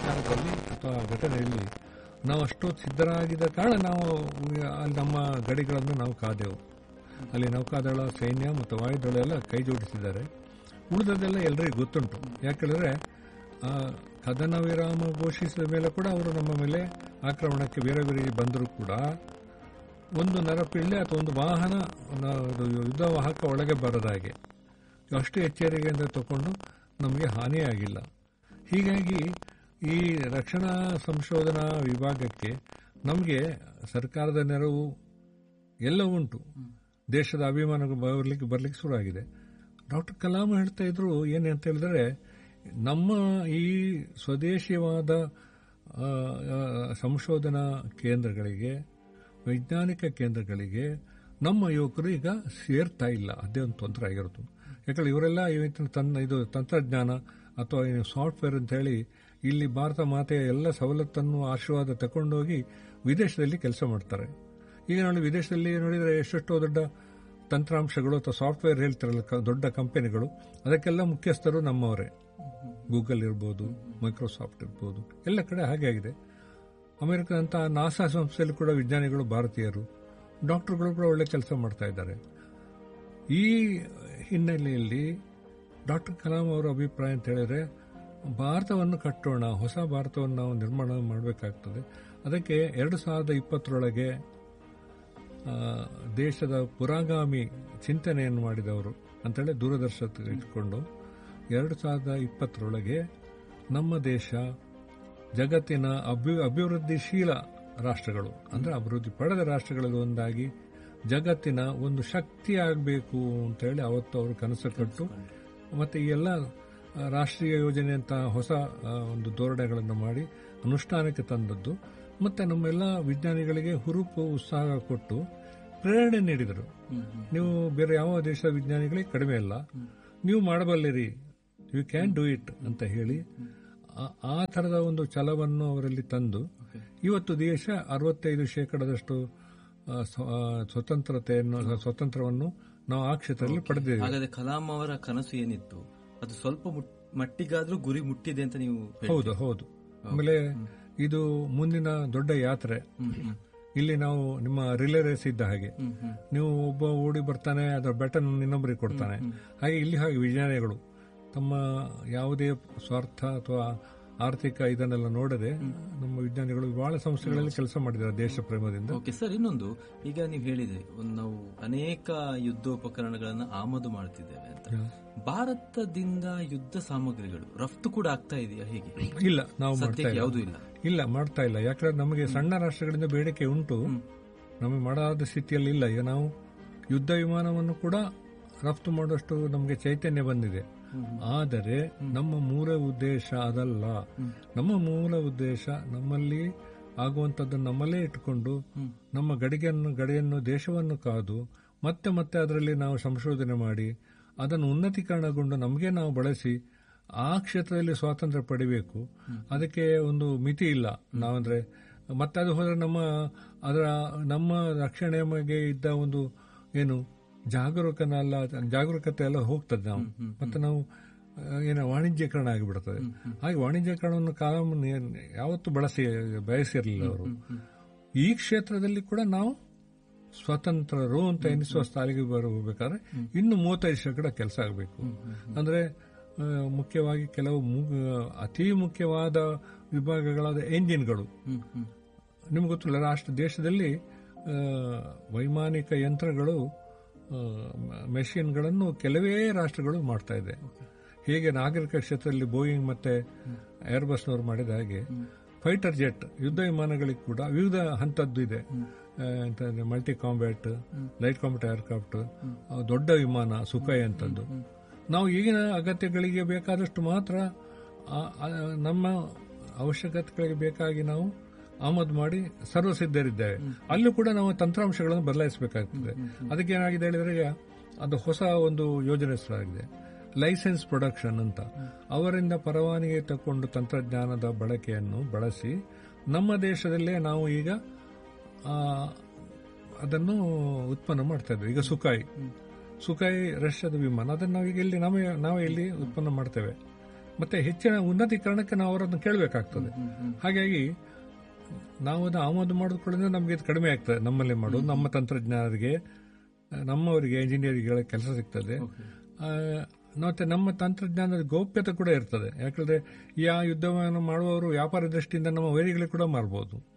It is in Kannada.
ವಿಚಾರದಲ್ಲಿ ಅಥವಾ ಘಟನೆಯಲ್ಲಿ ನಾವು ಅಷ್ಟೊತ್ತು ಸಿದ್ಧರಾಗಿದ್ದ ಕಾರಣ ನಾವು ಅಲ್ಲಿ ನಮ್ಮ ಗಡಿಗಳನ್ನು ನಾವು ಕಾದೆವು. ಅಲ್ಲಿ ನೌಕಾದಳ, ಸೈನ್ಯ ಮತ್ತು ವಾಯುದಳ ಎಲ್ಲ ಕೈ ಜೋಡಿಸಿದ್ದಾರೆ. ಉಳಿದದೆಲ್ಲ ಎಲ್ಲರಿಗೂ ಗೊತ್ತುಂಟು. ಯಾಕೆಂದರೆ ಕದನ ವಿರಾಮ ಘೋಷಿಸಿದ ಮೇಲೆ ಕೂಡ ಅವರು ನಮ್ಮ ಮೇಲೆ ಆಕ್ರಮಣಕ್ಕೆ ಬೇರೆ ಬೇರೆ ಬಂದರೂ ಕೂಡ ಒಂದು ನರಪಿಳ್ಳೆ ಅಥವಾ ಒಂದು ವಾಹನ ಯುದ್ಧ ವಾಹಕ ಒಳಗೆ ಬರದ ಹಾಗೆ ಅಷ್ಟು ಎಚ್ಚರಿಕೆಯಿಂದ ತಗೊಂಡು ನಮಗೆ ಹಾನಿಯಾಗಿಲ್ಲ. ಹೀಗಾಗಿ ಈ ರಕ್ಷಣಾ ಸಂಶೋಧನಾ ವಿಭಾಗಕ್ಕೆ ನಮಗೆ ಸರ್ಕಾರದ ನೆರವು ಎಲ್ಲ ಉಂಟು. ದೇಶದ ಅಭಿಮಾನ ಬರ್ಲಿಕ್ಕೆ ಶುರುವಾಗಿದೆ. ಡಾಕ್ಟರ್ ಕಲಾಂ ಹೇಳ್ತಾ ಇದ್ರು ಏನಂತ ಹೇಳಿದ್ರೆ, ನಮ್ಮ ಈ ಸ್ವದೇಶಿಯವಾದ ಸಂಶೋಧನಾ ಕೇಂದ್ರಗಳಿಗೆ, ವೈಜ್ಞಾನಿಕ ಕೇಂದ್ರಗಳಿಗೆ ನಮ್ಮ ಯುವಕರು ಈಗ ಸೇರ್ತಾ ಇಲ್ಲ. ಅದೇ ಒಂದು ತೊಂದರೆ ಆಗಿರುತ್ತೆ. ಯಾಕಂದ್ರೆ ಇವರೆಲ್ಲ ಇದು ತಂತ್ರಜ್ಞಾನ ಅಥವಾ ಸಾಫ್ಟ್ವೇರ್ ಅಂತ ಹೇಳಿ ಇಲ್ಲಿ ಭಾರತ ಮಾತೆಯ ಎಲ್ಲ ಸವಲತ್ತನ್ನು ಆಶೀರ್ವಾದ ತಗೊಂಡೋಗಿ ವಿದೇಶದಲ್ಲಿ ಕೆಲಸ ಮಾಡ್ತಾರೆ. ಈಗ ನೋಡಿ, ವಿದೇಶದಲ್ಲಿ ನೋಡಿದರೆ ಎಷ್ಟೆಷ್ಟೋ ದೊಡ್ಡ ತಂತ್ರಾಂಶಗಳು ಅಥವಾ ಸಾಫ್ಟ್ವೇರ್ ಹೇಳ್ತಾರಲ್ಲ ದೊಡ್ಡ ಕಂಪನಿಗಳು, ಅದಕ್ಕೆಲ್ಲ ಮುಖ್ಯಸ್ಥರು ನಮ್ಮವರೇ. ಗೂಗಲ್ ಇರ್ಬೋದು, ಮೈಕ್ರೋಸಾಫ್ಟ್ ಇರ್ಬೋದು, ಎಲ್ಲ ಕಡೆ ಹಾಗೆ ಆಗಿದೆ. ಅಮೆರಿಕದಂಥ ನಾಸಾ ಸಂಸ್ಥೆಯಲ್ಲಿ ಕೂಡ ವಿಜ್ಞಾನಿಗಳು ಭಾರತೀಯರು, ಡಾಕ್ಟರ್ಗಳು ಕೂಡ ಒಳ್ಳೆ ಕೆಲಸ ಮಾಡ್ತಾ ಇದ್ದಾರೆ. ಈ ಹಿನ್ನೆಲೆಯಲ್ಲಿ ಡಾಕ್ಟರ್ ಕಲಾಂ ಅವರ ಅಭಿಪ್ರಾಯ ಅಂತ ಹೇಳಿದ್ರೆ, ಭಾರತವನ್ನು ಕಟ್ಟೋಣ, ಹೊಸ ಭಾರತವನ್ನು ನಾವು ನಿರ್ಮಾಣ ಮಾಡಬೇಕಾಗ್ತದೆ. ಅದಕ್ಕೆ 2020 ದೇಶದ ಪುರಾಗಾಮಿ ಚಿಂತನೆಯನ್ನು ಮಾಡಿದವರು ಅಂತೇಳಿ ದೂರದರ್ಶನ ಇಟ್ಕೊಂಡು 2020 ನಮ್ಮ ದೇಶ ಜಗತ್ತಿನ ಅಭಿವೃದ್ಧಿಶೀಲ ರಾಷ್ಟ್ರಗಳು ಅಂದ್ರೆ ಅಭಿವೃದ್ಧಿ ಪಡೆದ ರಾಷ್ಟ್ರಗಳಲ್ಲಿ ಒಂದಾಗಿ ಜಗತ್ತಿನ ಒಂದು ಶಕ್ತಿ ಆಗಬೇಕು ಅಂತ ಹೇಳಿ ಅವತ್ತು ಅವರು ಕನಸು ಕಟ್ಟು ಮತ್ತೆ ಈ ಎಲ್ಲ ರಾಷ್ಟ್ರೀಯ ಯೋಜನೆ ಅಂತ ಹೊಸ ಒಂದು ಧೋರಣೆಗಳನ್ನು ಮಾಡಿ ಅನುಷ್ಠಾನಕ್ಕೆ ತಂದದ್ದು. ಮತ್ತೆ ನಮ್ಮೆಲ್ಲ ವಿಜ್ಞಾನಿಗಳಿಗೆ ಹುರುಪು ಉತ್ಸಾಹ ಕೊಟ್ಟು ಪ್ರೇರಣೆ ನೀಡಿದರು. ನೀವು ಬೇರೆ ಯಾವ ದೇಶದ ವಿಜ್ಞಾನಿಗಳಿಗೆ ಕಡಿಮೆ ಅಲ್ಲ, ನೀವು ಮಾಡಬಲ್ಲಿರಿ, ಯು ಕ್ಯಾನ್ ಡೂ ಇಟ್ ಅಂತ ಹೇಳಿ ಆ ತರದ ಒಂದು ಛಲವನ್ನು ಅವರಲ್ಲಿ ತಂದು ಇವತ್ತು ದೇಶ 65% ಸ್ವತಂತ್ರವನ್ನು ನಾವು ಆ ಕ್ಷೇತ್ರದಲ್ಲಿ ಪಡೆದಿದ್ದೇವೆ. ಹಾಗಾದ್ರೆ ಕಲಾಂ ಅವರ ಕನಸು ಏನಿತ್ತು ಅದು ಸ್ವಲ್ಪ ಮಟ್ಟಿಗಾದ್ರೂ ಗುರಿ ಮುಟ್ಟಿದೆ ಅಂತ ನೀವು? ಹೌದು. ಆಮೇಲೆ ಇದು ಮುಂದಿನ ದೊಡ್ಡ ಯಾತ್ರೆ. ಇಲ್ಲಿ ನಾವು ನಿಮ್ಮ ರಿಲೇ ರೇಸ್ ಇದ್ದ ಹಾಗೆ, ನೀವು ಒಬ್ಬ ಓಡಿ ಬರ್ತಾನೆ, ಅದರ ಬ್ಯಾಟನ್ ಇನ್ನೊಬ್ಬರಿಗೆ ಕೊಡ್ತಾನೆ. ಹಾಗೆ ಇಲ್ಲಿ ಹಾಗೆ ವಿಜ್ಞಾನಿಗಳು ತಮ್ಮ ಯಾವುದೇ ಸ್ವಾರ್ಥ ಅಥವಾ ಆರ್ಥಿಕ ಇದನ್ನೆಲ್ಲ ನೋಡದೆ ನಮ್ಮ ವಿಜ್ಞಾನಿಗಳು ಬಹಳ ಸಂಸ್ಥೆಗಳಲ್ಲಿ ಕೆಲಸ ಮಾಡಿದ್ದಾರೆ ದೇಶ ಪ್ರೇಮದಿಂದ. ಓಕೆ ಸರ್, ಇನ್ನೊಂದು, ಈಗ ನೀವು ಹೇಳಿದ್ರೆ ನಾವು ಅನೇಕ ಯುದ್ಧೋಪಕರಣಗಳನ್ನು ಆಮದು ಮಾಡ್ತಿದ್ದೇವೆ ಅಂತ. ಭಾರತದಿಂದ ಯುದ್ಧ ಸಾಮಗ್ರಿಗಳು ರಫ್ತು ಕೂಡ ಆಗ್ತಾ ಇದೆಯಾ? ಹೇಗೆ? ಇಲ್ಲ, ನಾವು ಯಾವುದೂ ಇಲ್ಲ ಮಾಡ್ತಾ ಇಲ್ಲ. ಯಾಕಂದ್ರೆ ನಮಗೆ ಸಣ್ಣ ರಾಷ್ಟ್ರಗಳಿಂದ ಬೇಡಿಕೆ ಉಂಟು, ನಮಗೆ ಮಾಡಾದ ಸ್ಥಿತಿಯಲ್ಲಿ ಇಲ್ಲ. ಈಗ ನಾವು ಯುದ್ಧ ವಿಮಾನವನ್ನು ಕೂಡ ರಫ್ತು ಮಾಡುವಷ್ಟು ನಮಗೆ ಚೈತನ್ಯ ಬಂದಿದೆ. ಆದರೆ ನಮ್ಮ ಮೂಲ ಉದ್ದೇಶ ಅದಲ್ಲ. ನಮ್ಮ ಮೂಲ ಉದ್ದೇಶ ನಮ್ಮಲ್ಲಿ ಆಗುವಂತದ್ದನ್ನು ನಮ್ಮಲ್ಲೇ ಇಟ್ಟುಕೊಂಡು ನಮ್ಮ ಗಡಿಯನ್ನು ದೇಶವನ್ನು ಕಾದು ಮತ್ತೆ ಅದರಲ್ಲಿ ನಾವು ಸಂಶೋಧನೆ ಮಾಡಿ ಅದನ್ನು ಉನ್ನತೀಕರಣಗೊಂಡು ನಮಗೆ ನಾವು ಬಳಸಿ ಆ ಕ್ಷೇತ್ರದಲ್ಲಿ ಸ್ವಾತಂತ್ರ್ಯ ಪಡಿಬೇಕು. ಅದಕ್ಕೆ ಒಂದು ಮಿತಿ ಇಲ್ಲ. ನಾವಂದ್ರೆ ಮತ್ತೆ ಅದು ಹೋದ್ರೆ ನಮ್ಮ ರಕ್ಷಣೆ ಬಗ್ಗೆ ಇದ್ದ ಒಂದು ಏನು ಜಾಗರೂಕತೆ ಎಲ್ಲ ಹೋಗ್ತದೆ. ನಾವು ಮತ್ತೆ ನಾವು ವಾಣಿಜ್ಯೀಕರಣ ಆಗಿಬಿಡ್ತದೆ. ಹಾಗೆ ವಾಣಿಜ್ಯೀಕರಣವನ್ನು ಕಾಲಂ ಯಾವತ್ತೂ ಬಯಸಿರಲಿಲ್ಲ ಅವರು. ಈ ಕ್ಷೇತ್ರದಲ್ಲಿ ಕೂಡ ನಾವು ಸ್ವತಂತ್ರರು ಅಂತ ಎನಿಸುವ ಸ್ಥಾಯಿಗೆ ಬರಬೇಕಾದ್ರೆ ಇನ್ನು 35% ಕೆಲಸ ಆಗಬೇಕು. ಅಂದ್ರೆ ಮುಖ್ಯವಾಗಿ ಕೆಲವು ಅತಿ ಮುಖ್ಯವಾದ ವಿಭಾಗಗಳಾದ ಎಂಜಿನ್ಗಳು. ನಿಮ್ಗೆ ಗೊತ್ತಿಲ್ಲ, ದೇಶದಲ್ಲಿ ವೈಮಾನಿಕ ಯಂತ್ರಗಳು ಮೆಷಿನ್ಗಳನ್ನು ಕೆಲವೇ ರಾಷ್ಟ್ರಗಳು ಮಾಡ್ತಾ ಇದೆ. ಹೇಗೆ ನಾಗರಿಕ ಕ್ಷೇತ್ರದಲ್ಲಿ ಬೋಯಿಂಗ್ ಮತ್ತೆ ಏರ್ಬಸ್ನವರು ಮಾಡಿದ ಹಾಗೆ ಫೈಟರ್ ಜೆಟ್ ಯುದ್ಧ ವಿಮಾನಗಳಿಗೆ ಕೂಡ ವಿವಿಧ ಹಂತದ್ದು ಇದೆ. Multi combat, light combat aircraft, ದೊಡ್ಡ ವಿಮಾನ ಸುಖಾಯ್ ಅಂತದ್ದು. ನಾವು ಈಗಿನ ಅಗತ್ಯಗಳಿಗೆ ಬೇಕಾದಷ್ಟು ಮಾತ್ರ ನಮ್ಮ ಅವಶ್ಯಕತೆಗಳಿಗೆ ಬೇಕಾಗಿ ನಾವು ಆಮದು ಮಾಡಿ ಸರ್ವಸಿದ್ಧರಿದ್ದೇವೆ. ಅಲ್ಲೂ ಕೂಡ ನಾವು ತಂತ್ರಾಂಶಗಳನ್ನು ಬದಲಾಯಿಸಬೇಕಾಗ್ತದೆ. ಅದಕ್ಕೆ ಏನಾಗಿದೆ ಹೇಳಿದ್ರೆ, ಅದು ಹೊಸ ಒಂದು ಯೋಜನೆ ಶುರುವಾಗಿದೆ, ಲೈಸೆನ್ಸ್ ಪ್ರೊಡಕ್ಷನ್ ಅಂತ. ಅವರಿಂದ ಪರವಾನಗಿ ತಗೊಂಡು ತಂತ್ರಜ್ಞಾನದ ಬಳಕೆಯನ್ನು ಬಳಸಿ ನಮ್ಮ ದೇಶದಲ್ಲೇ ನಾವು ಈಗ ಅದನ್ನು ಉತ್ಪನ್ನ ಮಾಡ್ತಾ ಇದ್ದೇವೆ. ಈಗ ಸುಖಾಯ್ ರಷ್ಯಾದ ವಿಮಾನ, ಅದನ್ನು ನಾವೀಗ ಇಲ್ಲಿ ನಾವೇ ಇಲ್ಲಿ ಉತ್ಪನ್ನ ಮಾಡ್ತೇವೆ. ಮತ್ತೆ ಹೆಚ್ಚಿನ ಉನ್ನತೀಕರಣಕ್ಕೆ ನಾವು ಅವರನ್ನು ಕೇಳಬೇಕಾಗ್ತದೆ. ಹಾಗಾಗಿ ನಾವು ಅದನ್ನು ಆಮದು ಮಾಡಿಕೊಳ್ಳೋದ್ರೆ ನಮಗೆ ಇದು ಕಡಿಮೆ ಆಗ್ತದೆ. ನಮ್ಮಲ್ಲಿ ಮಾಡೋದು ನಮ್ಮ ತಂತ್ರಜ್ಞರಿಗೆ, ನಮ್ಮವರಿಗೆ ಇಂಜಿನಿಯರಿಂಗ್ಗಳ ಕೆಲಸ ಸಿಗ್ತದೆ. ಮತ್ತೆ ನಮ್ಮ ತಂತ್ರಜ್ಞಾನದ ಗೌಪ್ಯತೆ ಕೂಡ ಇರ್ತದೆ. ಯಾಕಂದ್ರೆ ಈ ಯುದ್ಧವನ್ನು ಮಾಡುವವರು ವ್ಯಾಪಾರ ದೃಷ್ಟಿಯಿಂದ ನಮ್ಮ ವೈರಿಗಳಿಗೆ ಕೂಡ ಮಾರಬಹುದು.